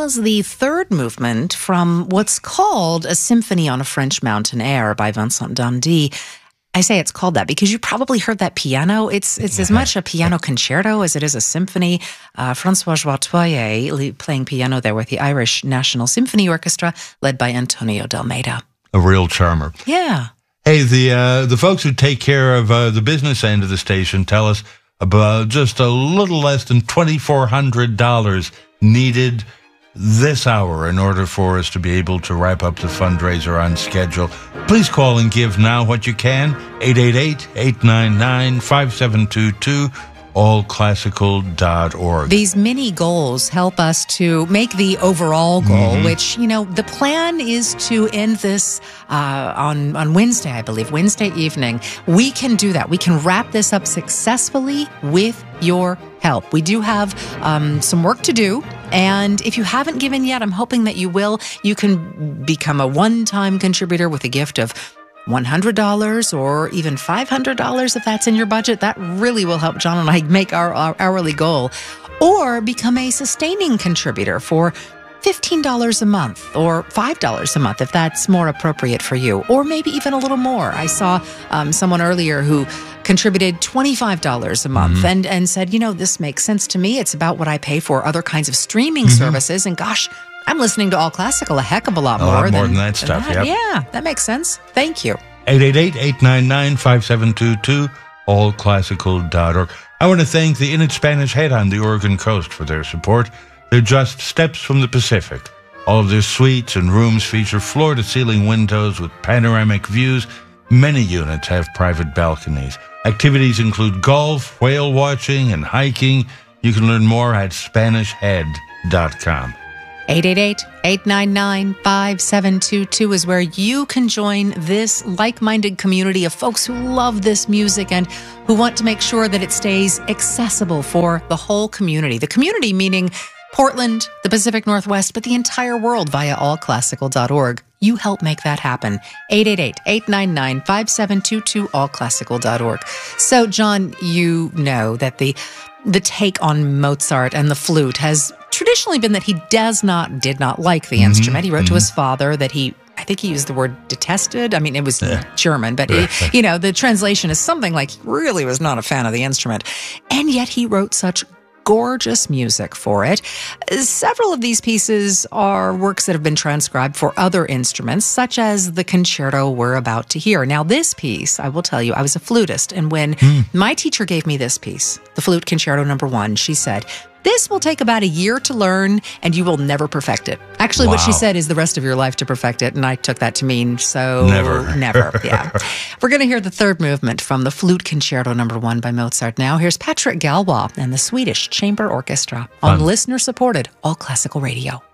was the third movement from what's called a Symphony on a French Mountain Air by Vincent d'Indy. I say it's called that because you probably heard that piano. It's as much a piano concerto as it is a symphony. François Joie playing piano there with the Irish National Symphony Orchestra, led by Antonio D'Almeida. A real charmer. Yeah. Hey, the folks who take care of the business end of the station tell us about just a little less than $2,400 needed this hour in order for us to be able to wrap up the fundraiser on schedule. Please call and give now what you can. 888-899-5722, allclassical.org. These mini goals help us to make the overall goal, which, the plan is to end this on Wednesday, I believe, Wednesday evening. We can do that. We can wrap this up successfully with your help. We do have some work to do. And if you haven't given yet, I'm hoping that you will. You can become a one-time contributor with a gift of $100 or even $500 if that's in your budget. That really will help John and I make our hourly goal. Or become a sustaining contributor for $15 a month or $5 a month if that's more appropriate for you, or maybe even a little more. I saw someone earlier who contributed $25 a month and said, this makes sense to me. It's about what I pay for other kinds of streaming services. And gosh, I'm listening to All Classical a heck of a lot more than that stuff. Yep. Yeah, that makes sense. Thank you. 888-899-5722, allclassical.org. I want to thank the Inn at Spanish Head on the Oregon coast for their support. They're just steps from the Pacific. All of their suites and rooms feature floor-to-ceiling windows with panoramic views. Many units have private balconies. Activities include golf, whale watching, and hiking. You can learn more at SpanishHead.com. 888-899-5722 is where you can join this like-minded community of folks who love this music and who want to make sure that it stays accessible for the whole community. The community meaning Portland, the Pacific Northwest, but the entire world via allclassical.org. You help make that happen. 888-899-5722, allclassical.org. So, John, you know that the take on Mozart and the flute has traditionally been that he did not like the instrument. He wrote to his father that I think he used the word detested. I mean, it was German, but the translation is something like he really was not a fan of the instrument. And yet he wrote such gorgeous music for it. Several of these pieces are works that have been transcribed for other instruments, such as the concerto we're about to hear. Now, this piece, I will tell you, I was a flutist, and when my teacher gave me this piece, the Flute Concerto No. 1, she said, "This will take about a year to learn, and you will never perfect it." Actually, what she said is the rest of your life to perfect it, and I took that to mean never. Yeah. We're going to hear the third movement from the Flute Concerto No. 1 by Mozart now. Here's Patrick Galois and the Swedish Chamber Orchestra on listener-supported All Classical Radio.